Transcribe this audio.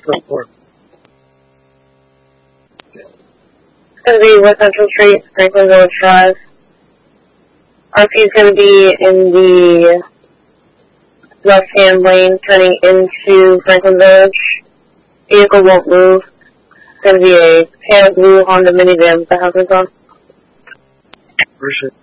Report. It's going to be West Central Street, Franklin Village Drive. RP is going to be in the left-hand lane turning into Franklin Village. Vehicle won't move. It's going to be a pale blue Honda minivan with the hazards on. Appreciate it.